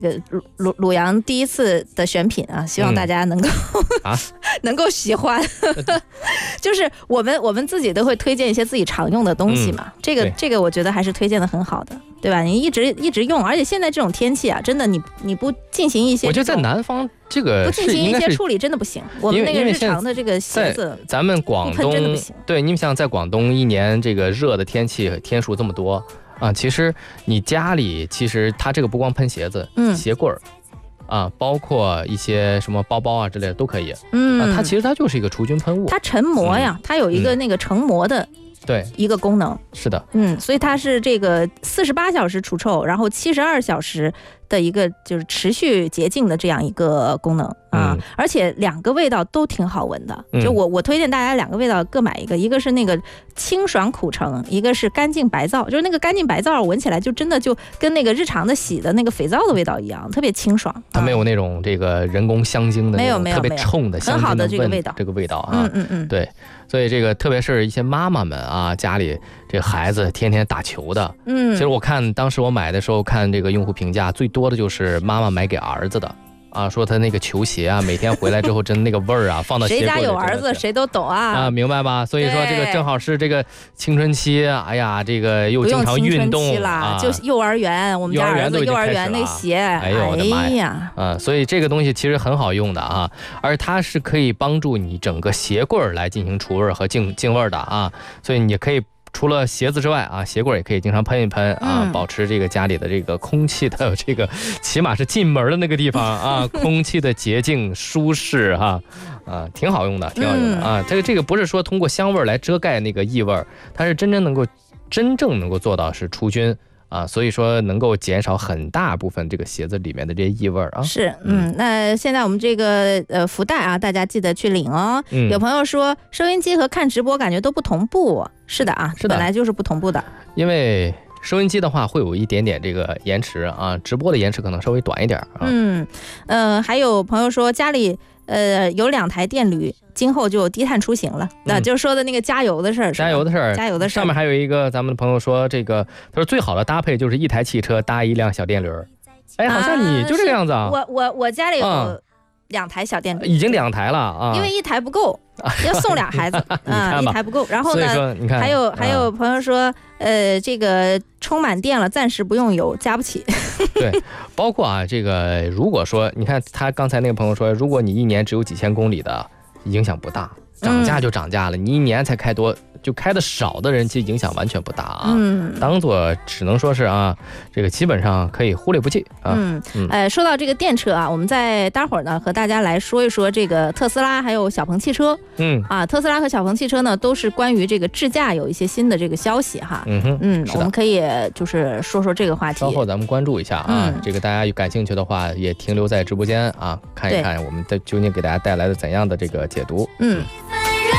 鲁阳第一次的选品啊，希望大家能够、能够喜欢。就是我们自己都会推荐一些自己常用的东西嘛，这个我觉得还是推荐的很好的，对吧？你一直用，而且现在这种天气啊，真的你不进行一些， 我觉得在南方这个不进行一些处理真的不行。我们那个日常的这个鞋子， 咱们广东真的不行。对， 你们想在广东一年这个热的天气天数这么多啊，其实你家里其实它这个不光喷鞋子，鞋柜儿。包括一些什么包包啊之类的都可以。它其实它就是一个除菌喷雾， 它成膜呀，它有一个那个成膜的。 对， 一个功能是的， 所以它是这个48小时除臭，然后72小时的一个就是持续洁净的这样一个功能啊，而且2个味道都挺好闻的。就我推荐大家2个味道各买一个，一个是那个清爽苦橙，一个是干净白皂。就是那个干净白皂闻起来就真的就跟那个日常的洗的那个肥皂的味道一样，特别清爽。 它没有那种这个人工香精的那种特别冲的香精的很好的这个味道啊。对。所以这个特别是一些妈妈们啊，家里这个孩子天天打球的，其实我看当时我买的时候看这个用户评价最多的就是妈妈买给儿子的啊，说他那个球鞋啊，每天回来之后真那个味儿啊，放到鞋柜里， 谁家有儿子谁都懂啊， 明白吧？所以说这个正好是这个青春期，哎呀，这个又经常运动了，就幼儿园，我们家儿子幼儿园那鞋， 哎呦我的妈呀，所以这个东西其实很好用的啊，而它是可以帮助你整个鞋柜来进行除味和净味的啊，所以你可以。除了鞋子之外啊，鞋柜也可以经常喷一喷啊，保持这个家里的这个空气的这个，起码是进门的那个地方啊，空气的洁净舒适哈，挺好用的，挺好用的啊。这个不是说通过香味来遮盖那个异味，它是真正能够做到是除菌。所以说能够减少很大部分这个鞋子里面的这些异味啊。 是，那现在我们这个福袋啊，大家记得去领哦。有朋友说收音机和看直播感觉都不同步，是的啊，是的，本来就是不同步的。因为收音机的话会有一点点这个延迟啊，直播的延迟可能稍微短一点啊。 还有朋友说家里有2台电驴，今后就有低碳出行了。那就说的那个加油的事儿， 加油的事儿。上面还有一个咱们的朋友说，这个他说最好的搭配就是1台汽车搭1辆小电驴。哎，好像你就这个样子啊。 我家里有2台小电驴， 已经2台了啊， 因为1台不够，要送2孩子啊，1台不够。然后呢， 你看还有朋友说，这个充满电了，暂时不用油，加不起。 对，包括啊，这个如果说你看他刚才那个朋友说，如果你1年只有几千公里的，影响不大，涨价就涨价了，你1年才开多。就开的少的人其实影响完全不大啊，当做只能说是啊，这个基本上可以忽略不计啊。 说到这个电车啊，我们在待会儿呢和大家来说一说这个特斯拉还有小鹏汽车。特斯拉和小鹏汽车呢都是关于这个智驾有一些新的这个消息哈。我们可以就是说说这个话题。 稍后咱们关注一下啊，这个大家有感兴趣的话也停留在直播间啊，看一看我们究竟给大家带来的怎样的这个解读。